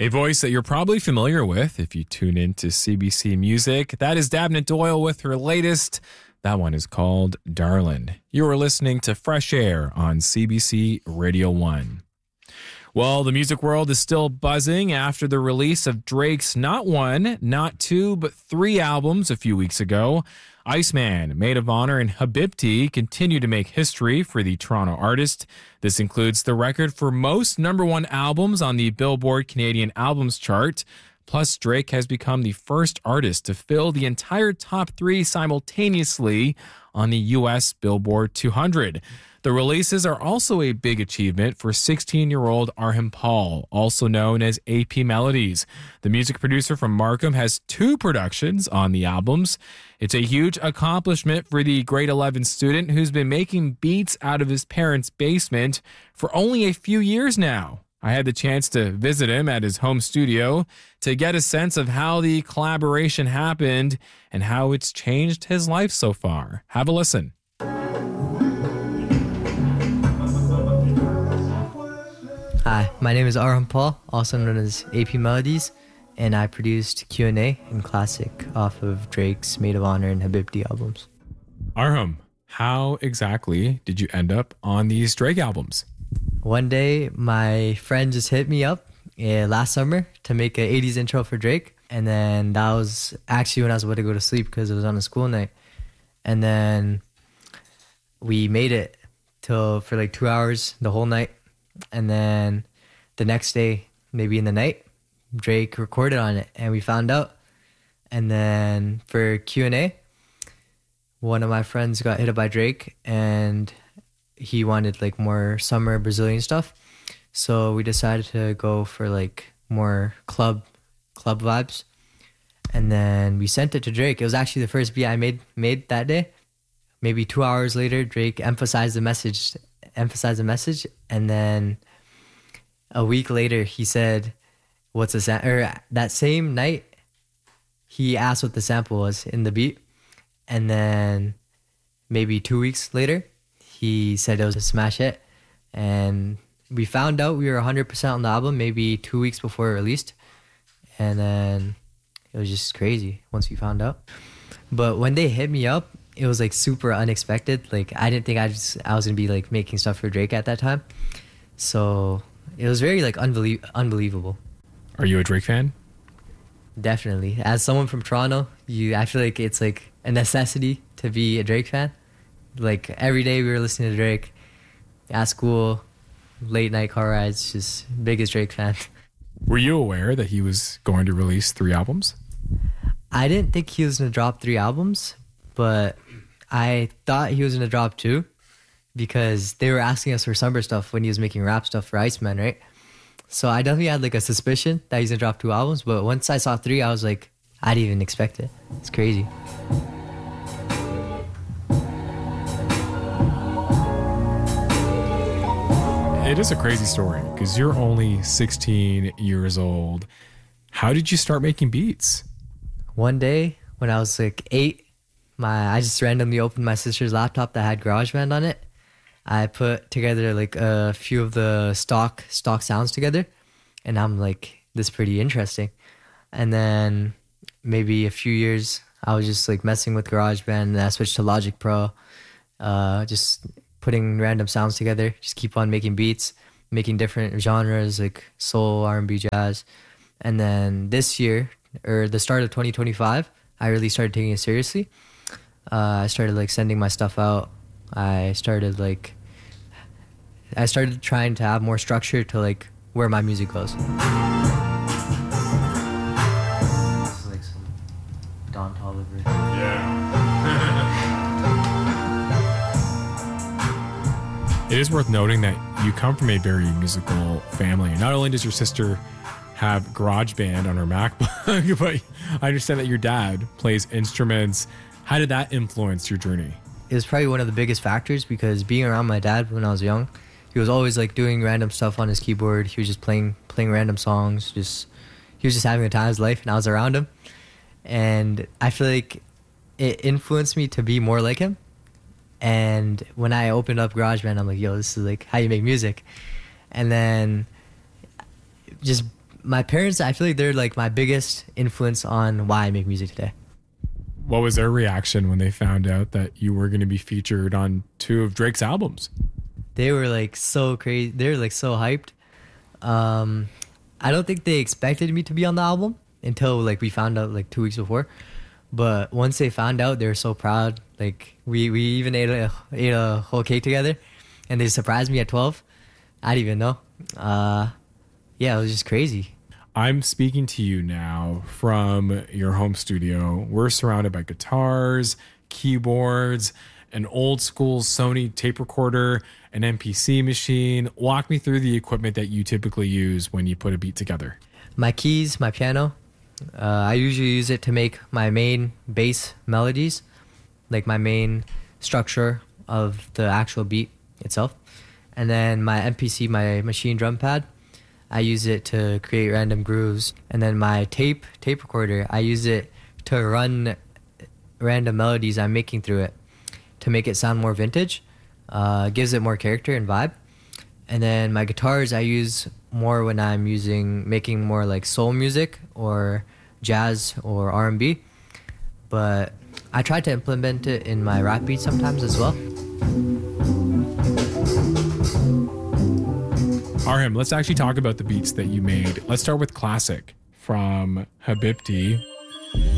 A voice that you're probably familiar with if you tune into CBC Music. That is Dabney Doyle with her latest. That one is called Darlin'. You are listening to Fresh Air on CBC Radio 1. Well, the music world is still buzzing after the release of Drake's not one, not two, but three albums a few weeks ago. Iceman, Maid of Honor, and Habibti continue to make history for the Toronto artist. This includes the record for most number one albums on the Billboard Canadian Albums chart. Plus, Drake has become the first artist to fill the entire top three simultaneously on the U.S. Billboard 200. The releases are also a big achievement for 16-year-old Arham Paul, also known as AP Melodies. The music producer from Markham has two productions on the albums. It's a huge accomplishment for the grade 11 student who's been making beats out of his parents' basement for only a few years now. I had the chance to visit him at his home studio to get a sense of how the collaboration happened and how it's changed his life so far. Have a listen. Hi, my name is Arham Paul, also known as AP Melodies, and I produced Q&A and Classic off of Drake's Maid of Honor and Habibti albums. Arham, how exactly did you end up on these Drake albums? One day, my friend just hit me up last summer to make an 80s intro for Drake, and then that was actually when I was about to go to sleep because it was on a school night. And then we made it for like 2 hours the whole night. And then the next day, maybe in the night, Drake recorded on it and we found out. And then for Q&A, one of my friends got hit up by Drake and he wanted like more summer Brazilian stuff. So we decided to go for like more club vibes. And then we sent it to Drake. It was actually the first beat I made that day. Maybe 2 hours later, Drake emphasized the message, and then a week later he said, "What's a sample?" Or that same night, he asked what the sample was in the beat, and then maybe 2 weeks later, he said it was a smash hit, and we found out we were 100% on the album maybe 2 weeks before it released, and then it was just crazy once we found out. But when they hit me up, it was like super unexpected. Like I didn't think I was gonna be like making stuff for Drake at that time. So it was very like unbelievable. Are you a Drake fan? Definitely. As someone from Toronto, I feel like it's like a necessity to be a Drake fan. Like every day we were listening to Drake at school, late night car rides, just biggest Drake fan. Were you aware that he was going to release 3 albums? I didn't think he was gonna drop 3 albums, but I thought he was going to drop 2 because they were asking us for summer stuff when he was making rap stuff for Iceman, right? So I definitely had like a suspicion that he's going to drop 2 albums, but once I saw 3, I was like, I didn't even expect it. It's crazy. It is a crazy story because you're only 16 years old. How did you start making beats? One day when I was like 8, I just randomly opened my sister's laptop that had GarageBand on it. I put together like a few of the stock sounds together, and I'm like, this is pretty interesting. And then maybe a few years, I was just like messing with GarageBand, and I switched to Logic Pro, just putting random sounds together, just keep on making beats, making different genres like soul, R&B, jazz. And then this year, or the start of 2025, I really started taking it seriously. I started like sending my stuff out. I started trying to have more structure to like where my music goes. This is like some Don Toliver. Yeah. It is worth noting that you come from a very musical family. Not only does your sister have GarageBand on her MacBook, but I understand that your dad plays instruments. How did that influence your journey? It was probably one of the biggest factors because being around my dad when I was young, he was always like doing random stuff on his keyboard. He was just playing random songs. He was just having the time of his life, and I was around him. And I feel like it influenced me to be more like him. And when I opened up GarageBand, I'm like, yo, this is like how you make music. And then just My parents, I feel like they're like my biggest influence on why I make music today. What was their reaction when they found out that you were going to be featured on 2 of Drake's albums? They were like so crazy. They were like so hyped. I don't think they expected me to be on the album until like we found out like 2 weeks before. But once they found out, they were so proud. Like we even ate a whole cake together, and they surprised me at 12. I didn't even know. Yeah, it was just crazy. I'm speaking to you now from your home studio. We're surrounded by guitars, keyboards, an old school Sony tape recorder, an MPC machine. Walk me through the equipment that you typically use when you put a beat together. My keys, my piano. I usually use it to make my main bass melodies, like my main structure of the actual beat itself. And then my MPC, my machine drum pad, I use it to create random grooves. And then my tape recorder, I use it to run random melodies I'm making through it to make it sound more vintage. Gives it more character and vibe. And then my guitars I use more when I'm making more like soul music or jazz or R&B. But I try to implement it in my rap beats sometimes as well. Arham, let's actually talk about the beats that you made. Let's start with Classic from Habibti.